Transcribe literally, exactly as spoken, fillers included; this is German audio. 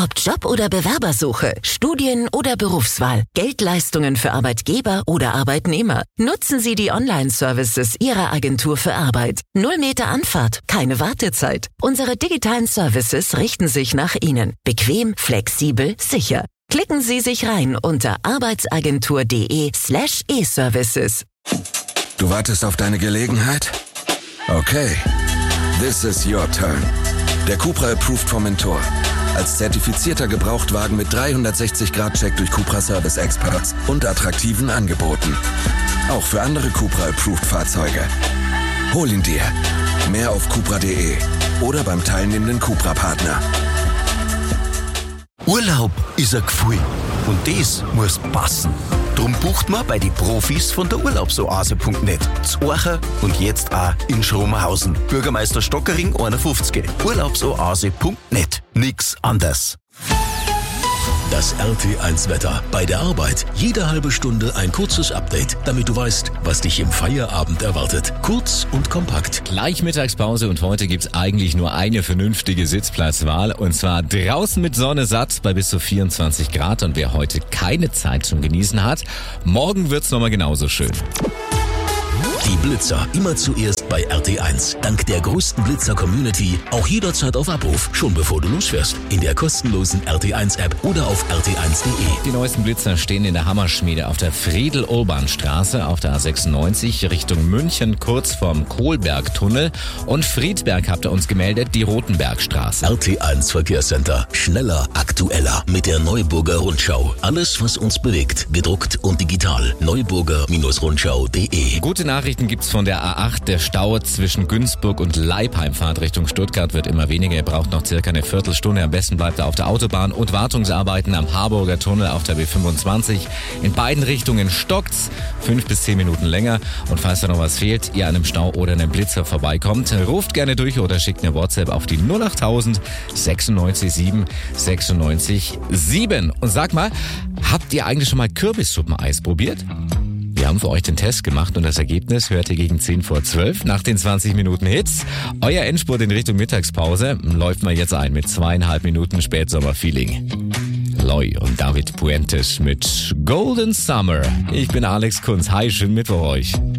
Ob Job oder Bewerbersuche, Studien oder Berufswahl, Geldleistungen für Arbeitgeber oder Arbeitnehmer. Nutzen Sie die Online-Services Ihrer Agentur für Arbeit. Null Meter Anfahrt, keine Wartezeit. Unsere digitalen Services richten sich nach Ihnen. Bequem, flexibel, sicher. Klicken Sie sich rein unter arbeitsagentur.de slash e-services. Du wartest auf deine Gelegenheit? Okay. This is your turn. Der Cupra Approved Formentor. Als zertifizierter Gebrauchtwagen mit dreihundertsechzig Grad Check durch Cupra Service Experts und attraktiven Angeboten. Auch für andere Cupra Approved Fahrzeuge. Hol ihn dir. Mehr auf cupra punkt de oder beim teilnehmenden Cupra-Partner. Urlaub ist ein Gefühl und das muss passen. Drum bucht man bei den Profis von der Urlaubsoase punkt net. Zu Orcha und jetzt auch in Schromenhausen. Bürgermeister Stockering einundfünfzig. Urlaubsoase punkt net. Nix anders. Das R T eins Wetter. Bei der Arbeit jede halbe Stunde ein kurzes Update, damit du weißt, was dich im Feierabend erwartet. Kurz und kompakt. Gleich Mittagspause und heute gibt's eigentlich nur eine vernünftige Sitzplatzwahl und zwar draußen mit Sonne satt bei bis zu vierundzwanzig Grad und wer heute keine Zeit zum Genießen hat, morgen wird's nochmal genauso schön. Die Blitzer immer zuerst bei R T eins. Dank der größten Blitzer-Community auch jederzeit auf Abruf, schon bevor du losfährst. In der kostenlosen R T eins App oder auf r t eins punkt de. Die neuesten Blitzer stehen in der Hammerschmiede auf der Friedel-Urban-Straße auf der A sechsundneunzig Richtung München, kurz vorm Kohlbergtunnel. Und Friedberg habt ihr uns gemeldet, die Rotenbergstraße. R T eins Verkehrscenter. Schneller, aktueller mit der Neuburger Rundschau. Alles, was uns bewegt, gedruckt und digital. neuburger Rundschau punkt de. Gute Nachrichten gibt's von der A acht. Der Stau zwischen Günzburg und Leipheim-Fahrt Richtung Stuttgart wird immer weniger. Ihr braucht noch circa eine Viertelstunde. Am besten bleibt er auf der Autobahn. Und Wartungsarbeiten am Harburger Tunnel auf der B fünfundzwanzig. In beiden Richtungen stockt's. Fünf bis zehn Minuten länger. Und falls da noch was fehlt, ihr an einem Stau oder einem Blitzer vorbeikommt, ruft gerne durch oder schickt eine WhatsApp auf die null achttausend sechsundneunzig sieben sechsundneunzig sieben. Und sag mal, habt ihr eigentlich schon mal Kürbissuppeneis probiert? Wir haben für euch den Test gemacht und das Ergebnis hört ihr gegen zehn vor zwölf nach den zwanzig Minuten Hits. Euer Endspurt in Richtung Mittagspause läuft mal jetzt ein mit zweieinhalb Minuten Spätsommerfeeling. Loy und David Puentes mit Golden Summer. Ich bin Alex Kunz. Hi, schönen Mittwoch euch.